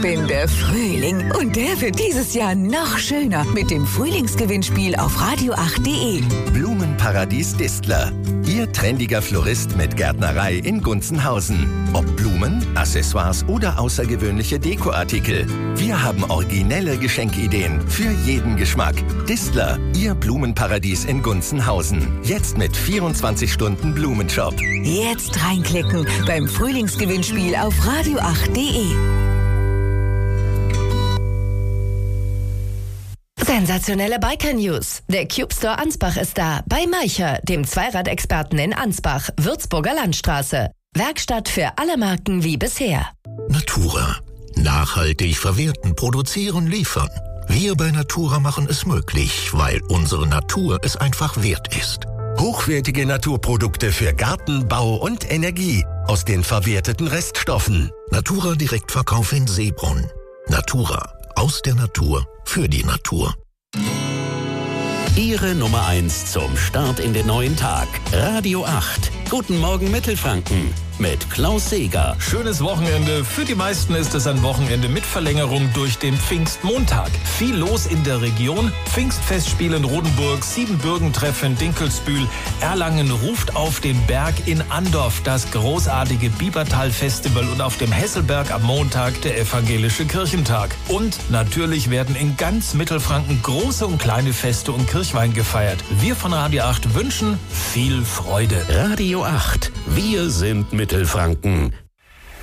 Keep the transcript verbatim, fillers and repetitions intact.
bin der Frühling und der wird dieses Jahr noch schöner mit dem Frühlingsgewinnspiel auf radio acht punkt de. Blumenparadies Distler. Ihr trendiger Florist mit Gärtnerei in Gunzenhausen. Ob Blumen, Accessoires oder außergewöhnliche Dekoartikel. Wir haben originelle Geschenkideen für jeden Geschmack. Distler, Ihr Blumenparadies in Gunzenhausen. Jetzt mit vierundzwanzig Stunden Blumenshop. Jetzt reinklicken beim Frühlingsgewinnspiel auf radio acht punkt de. Sensationelle Biker-News. Der Cube Store Ansbach ist da. Bei Maicher, dem Zweiradexperten in Ansbach, Würzburger Landstraße. Werkstatt für alle Marken wie bisher. Natura. Nachhaltig verwerten, produzieren, liefern. Wir bei Natura machen es möglich, weil unsere Natur es einfach wert ist. Hochwertige Naturprodukte für Garten, Bau und Energie aus den verwerteten Reststoffen. Natura Direktverkauf in Seebrunn. Natura. Aus der Natur. Für die Natur. Ihre Nummer eins zum Start in den neuen Tag. Radio acht. Guten Morgen Mittelfranken. Mit Klaus Seeger. Schönes Wochenende. Für die meisten ist es ein Wochenende mit Verlängerung durch den Pfingstmontag. Viel los in der Region. Pfingstfestspiel in Rodenburg, Siebenbürgen-Treff in Dinkelsbühl. Erlangen ruft auf den Berg in Andorf, das großartige Biebertal-Festival und auf dem Hesselberg am Montag der Evangelische Kirchentag. Und natürlich werden in ganz Mittelfranken große und kleine Feste und Kirchweih gefeiert. Wir von Radio acht wünschen viel Freude. Radio acht. Wir sind Mittelfranken.